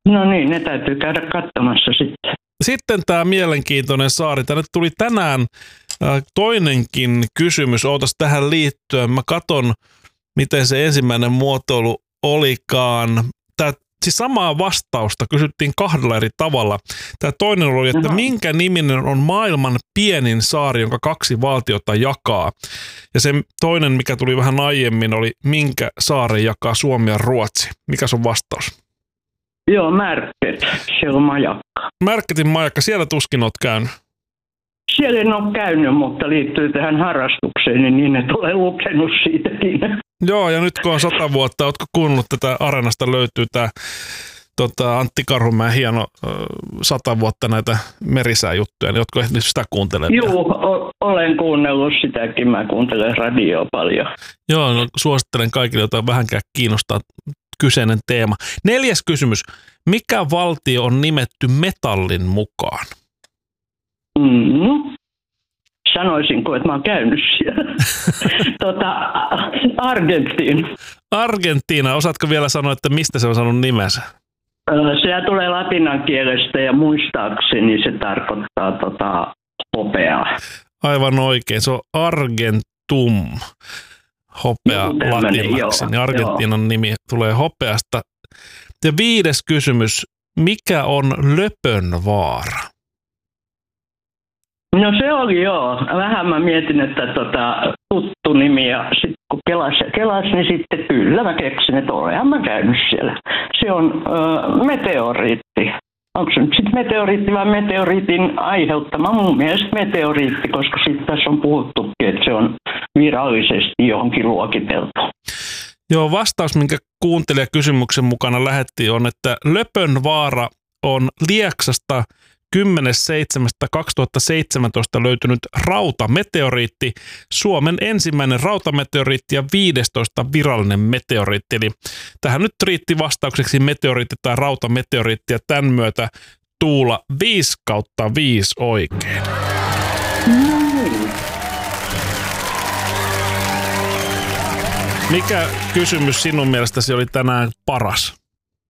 No niin, ne täytyy käydä katsomassa sitten. Sitten tämä mielenkiintoinen saari. Tänne tuli tänään toinenkin kysymys. Ootas tähän liittyen. Mä katon, miten se ensimmäinen muotoilu olikaan. Siis samaa vastausta kysyttiin kahdella eri tavalla. Tämä toinen oli, että minkä niminen on maailman pienin saari, jonka 2 valtiota jakaa. Ja se toinen, mikä tuli vähän aiemmin, oli minkä saaren jakaa Suomi ja Ruotsi. Mikä on vastaus? Joo, Märket. Siellä on majakka. Märketin majakka. Siellä tuskin olet käynyt. Siellä en ole käynyt, mutta liittyy tähän harrastukseen, niin ne tulee lukenut siitäkin. Joo, ja nyt kun on 100 vuotta, ootko kuunnellut tätä Areenasta löytyy tämä Antti Karhumäen hieno 100 vuotta näitä merisääjuttuja, niin ootko ehtinyt sitä kuuntelemaan? Joo, olen kuunnellut sitäkin, mä kuuntelen radioa paljon. Joo, no, suosittelen kaikille, joita vähänkään kiinnostaa kyseinen teema. 4. kysymys. Mikä valtio on nimetty metallin mukaan? Sanoisinko, että mä oon käynyt siellä? Argentiina. Argentiina. Osaatko vielä sanoa, että mistä se on saanut nimensä? Se tulee latinan kielestä ja muistaakseni se tarkoittaa hopeaa. Aivan oikein. Se on Argentum. Hopea latinnaksi. Niin Argentiinan nimi tulee hopeasta. Ja 5. kysymys. Mikä on Löpönvaara? No se oli joo. Vähän mä mietin, että tuttu nimi ja sitten kun kelas, niin sitten kyllä mä keksin, että olenhan mä käynyt siellä. Se on meteoriitti. Onko se nyt sitten meteoriitti vai meteoriitin aiheuttama? Mun mielestä meteoriitti, koska sitten tässä on puhuttukin, että se on virallisesti johonkin luokiteltu. Joo, vastaus, minkä kuuntelija kysymyksen mukana lähetti, on, että Löpönvaara on Lieksasta 10.7.2017 löytynyt rautameteoriitti, Suomen ensimmäinen rautameteoriitti ja 15 virallinen meteoriitti. Eli tähän nyt riitti vastaukseksi meteoriitti tai rautameteoriitti ja tämän myötä Tuula 5/5 oikein. Mikä kysymys sinun mielestäsi oli tänään paras?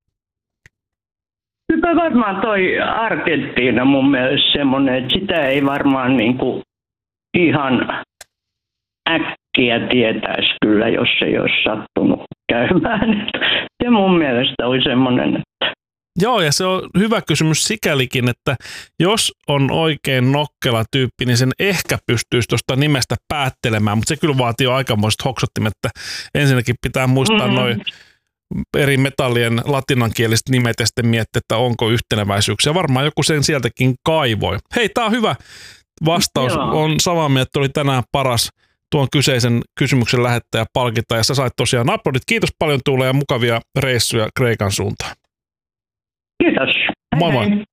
Kyllä varmaan toi Argentiina mun mielestä semmoinen, että sitä ei varmaan niinku ihan äkkiä tietäisi kyllä, jos ei olisi sattunut käymään. Se mun mielestä oli semmoinen, että... Joo, ja se on hyvä kysymys sikälikin, että jos on oikein nokkela tyyppi, niin sen ehkä pystyisi tuosta nimestä päättelemään, mutta se kyllä vaatii jo aikamoiset hoksottimet, että ensinnäkin pitää muistaa noin eri metallien latinankieliset nimet ja sitten miettiä, että onko yhteneväisyyksiä. Varmaan joku sen sieltäkin kaivoi. Hei, tää on hyvä vastaus. Joo. On samaa mieltä, että oli tänään paras tuon kyseisen kysymyksen lähettäjä palkita. Ja sä sait tosiaan aplodit. Kiitos paljon Tuula ja mukavia reissuja Kreikan suuntaan. Kiitos. Moi moi.